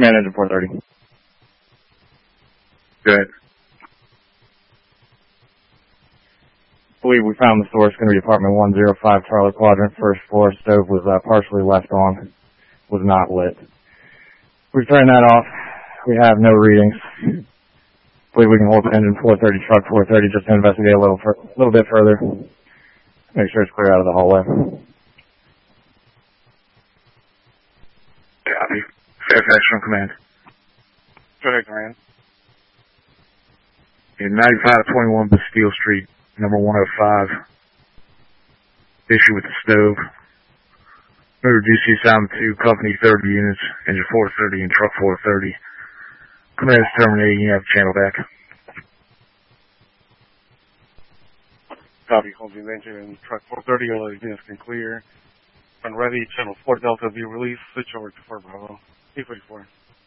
Command engine 430. Good. I believe we found the source, going to be apartment 105, Charlie Quadrant. First floor stove was partially left on, was not lit. We've turned that off. We have no readings. I believe we can hold engine 430, truck 430, just to investigate a little bit further. Make sure it's clear out of the hallway. Copy. Fairfax from command. Fairfax command. In 9521 Bastille Street, number 105. Issue with the stove. Remember DC assignment 2, company 30 units, engine 430 and truck 430. Command is terminating, you have channel back. Copy, hold the engine and truck 430, all the units can clear. When ready, channel 4 Delta be released, switch over to 4 Bravo. 844.